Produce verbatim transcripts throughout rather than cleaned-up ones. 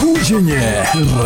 Buđenje.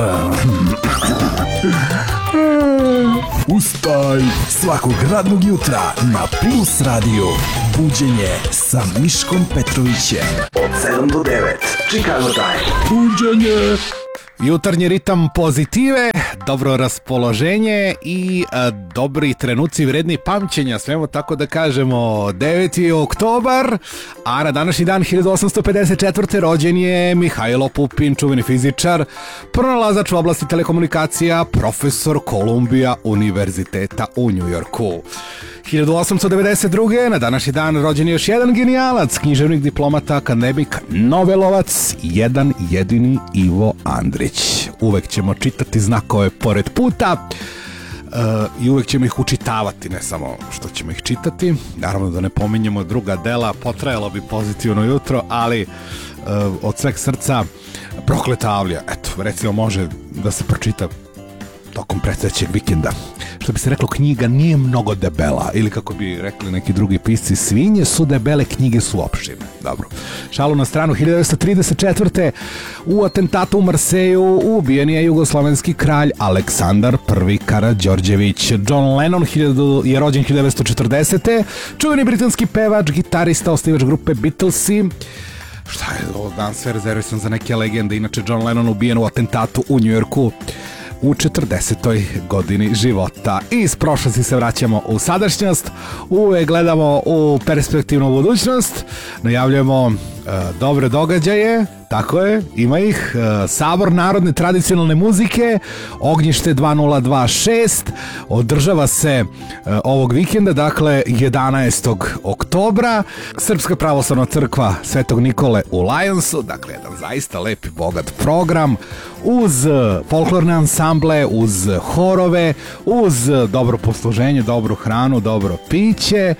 Ustaj svakog radnog jutra na Plus Radio. Buđenje sa Miškom Petrovićem od sedam do devet. Chicago Time. Buđenje. Jutarnji ritam pozitive, dobro raspoloženje i a, dobri trenuci vredni pamćenja, smemo tako da kažemo. Deveti oktobar, a na današnji dan hiljadu osamsto pedeset četvrte. rođen je Mihajlo Pupin, čuveni fizičar, pronalazač u oblasti telekomunikacija, profesor Kolumbija univerziteta u Njujorku. hiljadu osamsto devedeset druge. na današnji dan rođen je još jedan genijalac, književnik, diplomata, akademik, nobelovac, jedan jedini Ivo Andrić. Uvek ćemo čitati znakove pored puta uh, i uvek ćemo ih učitavati, ne samo što ćemo ih čitati. Naravno da ne pominjemo druga dela, potrajalo bi pozitivno jutro, ali uh, od sveg srca Prokleta avlija, eto, recimo može da se pročita tokom predstojećeg vikenda. Što bi se reklo, knjiga nije mnogo debela, ili kako bi rekli neki drugi pisci, svinje su debele, knjige su opšine. Dobro. Šalu na stranu. hiljadu devetsto trideset četvrte. u atentatu u Marseju ubijen je jugoslovenski kralj Aleksandar prvi Karađorđević. John Lennon je rođen hiljadu devetsto četrdesete. Čuveni britanski pevač, gitarista, osnivač grupe Beatlesi. Šta je ovo, dan sve rezervisan za neke legende. Inače, John Lennon ubijen u atentatu u Njujorku u četrdesetoj godini života. I iz prošlosti se vraćamo u sadašnjost, uvek gledamo u perspektivnu budućnost, najavljujemo e, dobre događaje, tako je, ima ih, e, Sabor narodne tradicionalne muzike, Ognjište dva nula dva šest, održava se e, ovog vikenda, dakle jedanaestog oktobra, Srpska pravoslavna crkva Svetog Nikole u Lionsu, dakle jedan zaista lepi, bogat program, uz folklorne ansamble, uz horove, uz dobro posluženje, dobru hranu, dobro piće. E,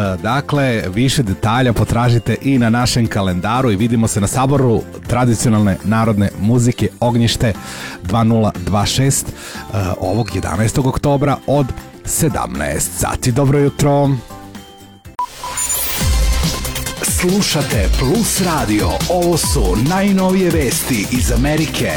dakle, više detalja potražite i na našem kalendaru i vidimo se na Saboru tradicionalne narodne muzike Ognjište dva nula dva šest e, ovog jedanaestog oktobra od sedamnaest sati. Dobro jutro! Slušate Plus Radio. Ovo su najnovije vesti iz Amerike.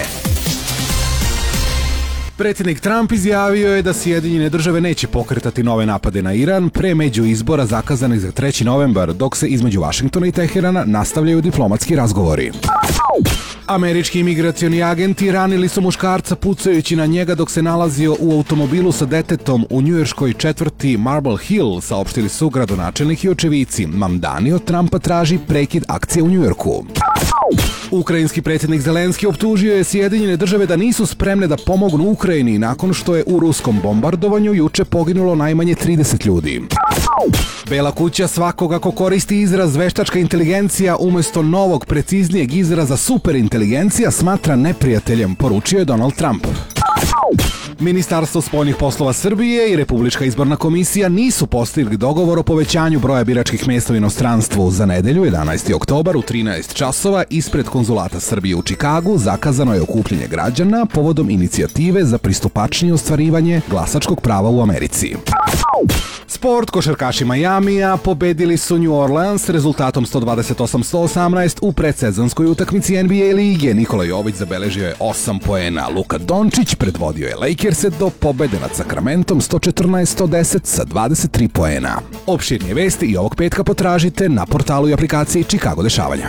Predsjednik Trump izjavio je da Sjedinjene države neće pokretati nove napade na Iran pre među izbora zakazanih za treći novembar, dok se između Vašingtona i Teherana nastavljaju diplomatski razgovori. Američki imigracioni agenti ranili su muškarca pucajući na njega dok se nalazio u automobilu sa detetom u njujorškoj četvrti Marble Hill, saopštili su gradonačelnik i očevici. Mamdani od Trumpa traži prekid akcije u Njujorku. Ukrajinski predsjednik Zelenski optužio je Sjedinjene države da nisu spremne da pomognu Ukrajini nakon što je u ruskom bombardovanju juče poginulo najmanje trideset ljudi. Bela kuća svakoga ko koristi izraz veštačka inteligencija umjesto novog preciznijeg izraza superinteligencija smatra neprijateljem, poručio je Donald Trump. Ministarstvo spoljnih poslova Srbije i Republička izborna komisija nisu postigli dogovor o povećanju broja biračkih mjesta u inostranstvu. Za nedelju, jedanaesti oktobar u trinaest časova ispred konzulata Srbije u Čikagu zakazano je okupljanje građana povodom inicijative za pristupačnije ostvarivanje glasačkog prava u Americi. Sport, košarkaši Majamija pobedili su New Orleans rezultatom sto dvadeset osam sto osamnaest u predsezonskoj utakmici N B A lige. Nikola Jović zabeležio je osam poena. Luka Dončić predvodio je Lakerse do pobede nad Sacramentom sto četrnaest sto deset sa dvadeset tri poena. Opširnije vesti i ovog petka potražite na portalu i aplikaciji Chicago dešavanja.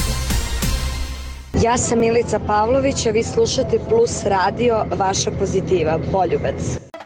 Ja sam Milica Pavlović, a vi slušate Plus Radio, vaša pozitiva, Poljubac.